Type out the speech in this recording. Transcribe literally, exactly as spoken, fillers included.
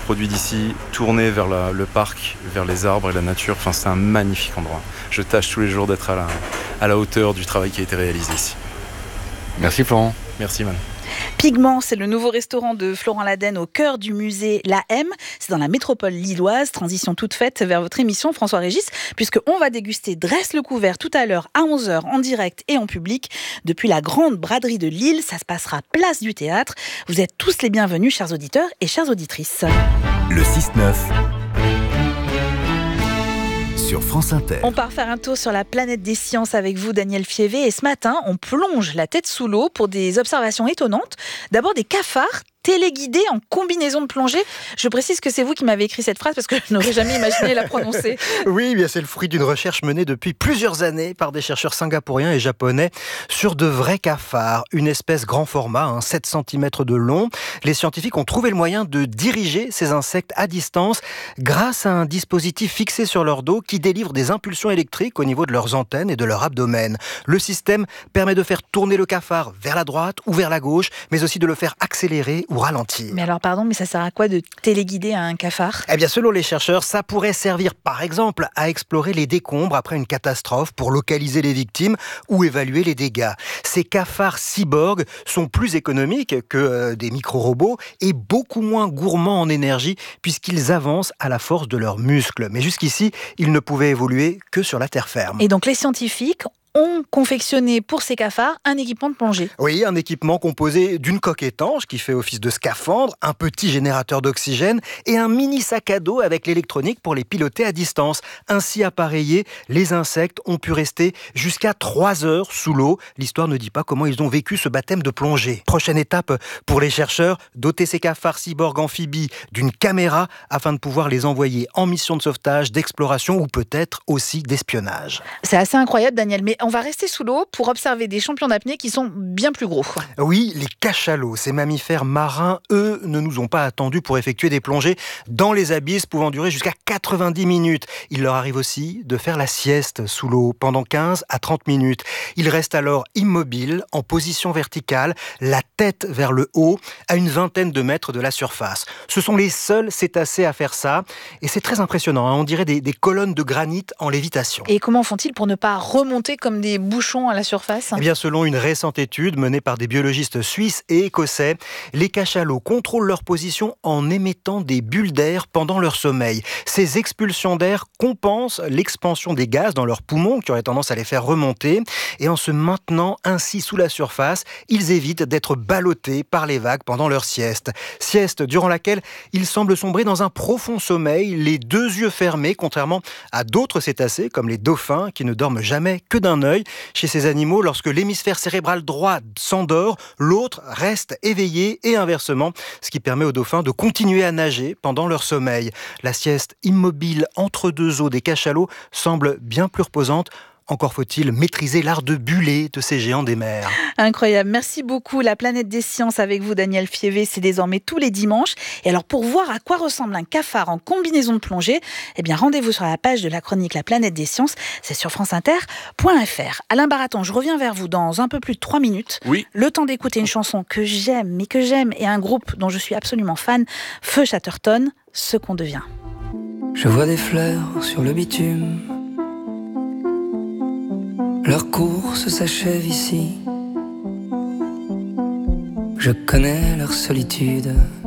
produits d'ici, tournés vers la, le parc, vers les arbres et la nature. Enfin, c'est un magnifique endroit. Je tâche tous les jours d'être à la, à la hauteur du travail qui a été réalisé ici. Merci Florent. Merci Man. Pigment, c'est le nouveau restaurant de Florent Laden au cœur du musée La M. C'est dans la métropole lilloise. Transition toute faite vers votre émission, François Régis, puisqu'on va déguster Dresse le couvert tout à l'heure à onze heures en direct et en public depuis la grande braderie de Lille. Ça se passera place du Théâtre. Vous êtes tous les bienvenus, chers auditeurs et chères auditrices. Le six neuf sur France Inter. On part faire un tour sur la planète des sciences avec vous, Daniel Fievé. Et ce matin, on plonge la tête sous l'eau pour des observations étonnantes. D'abord, des cafards téléguidés en combinaison de plongée. Je précise que c'est vous qui m'avez écrit cette phrase parce que je n'aurais jamais imaginé la prononcer. Oui, bien c'est le fruit d'une recherche menée depuis plusieurs années par des chercheurs singapouriens et japonais sur de vrais cafards, une espèce grand format, hein, sept centimètres de long. Les scientifiques ont trouvé le moyen de diriger ces insectes à distance grâce à un dispositif fixé sur leur dos qui délivre des impulsions électriques au niveau de leurs antennes et de leur abdomen. Le système permet de faire tourner le cafard vers la droite ou vers la gauche, mais aussi de le faire accélérer ou ralentir. Mais alors pardon, mais ça sert à quoi de téléguider un cafard ? Eh bien, selon les chercheurs, ça pourrait servir par exemple à explorer les décombres après une catastrophe pour localiser les victimes ou évaluer les dégâts. Ces cafards cyborgs sont plus économiques que euh, des micro-robots et beaucoup moins gourmands en énergie puisqu'ils avancent à la force de leurs muscles. Mais jusqu'ici, ils ne pouvaient évoluer que sur la terre ferme. Et donc les scientifiques ont confectionné pour ces cafards un équipement de plongée. Oui, un équipement composé d'une coque étanche qui fait office de scaphandre, un petit générateur d'oxygène et un mini sac à dos avec l'électronique pour les piloter à distance. Ainsi appareillés, les insectes ont pu rester jusqu'à trois heures sous l'eau. L'histoire ne dit pas comment ils ont vécu ce baptême de plongée. Prochaine étape pour les chercheurs, doter ces cafards cyborgs amphibies d'une caméra afin de pouvoir les envoyer en mission de sauvetage, d'exploration ou peut-être aussi d'espionnage. C'est assez incroyable, Daniel, mais on va rester sous l'eau pour observer des champions d'apnée qui sont bien plus gros. Oui, les cachalots, ces mammifères marins, eux, ne nous ont pas attendus pour effectuer des plongées dans les abysses pouvant durer jusqu'à quatre-vingt-dix minutes. Il leur arrive aussi de faire la sieste sous l'eau pendant quinze à trente minutes. Ils restent alors immobiles, en position verticale, la tête vers le haut, à une vingtaine de mètres de la surface. Ce sont les seuls cétacés à faire ça, et c'est très impressionnant, hein. On dirait des, des colonnes de granit en lévitation. Et comment font-ils pour ne pas remonter comme des bouchons à la surface ? Eh bien, selon une récente étude menée par des biologistes suisses et écossais, les cachalots contrôlent leur position en émettant des bulles d'air pendant leur sommeil. Ces expulsions d'air compensent l'expansion des gaz dans leurs poumons qui auraient tendance à les faire remonter. Et en se maintenant ainsi sous la surface, ils évitent d'être ballottés par les vagues pendant leur sieste. Sieste durant laquelle ils semblent sombrer dans un profond sommeil, les deux yeux fermés, contrairement à d'autres cétacés comme les dauphins qui ne dorment jamais que d'un œil. Chez ces animaux, lorsque l'hémisphère cérébral droit s'endort, l'autre reste éveillé et inversement, ce qui permet aux dauphins de continuer à nager pendant leur sommeil. La sieste immobile entre deux os des cachalots semble bien plus reposante. Encore faut-il maîtriser l'art de buller de ces géants des mers. Incroyable. Merci beaucoup. La planète des sciences avec vous, Daniel Fievé, c'est désormais tous les dimanches. Et alors, pour voir à quoi ressemble un cafard en combinaison de plongée, eh bien, rendez-vous sur la page de la chronique La planète des sciences. C'est sur franceinter point f r. Alain Baraton, je reviens vers vous dans un peu plus de trois minutes. Oui. Le temps d'écouter une chanson que j'aime, mais que j'aime, et un groupe dont je suis absolument fan, Feu Chatterton, Ce qu'on devient. Je vois des fleurs sur le bitume. Leur course s'achève ici. Je connais leur solitude.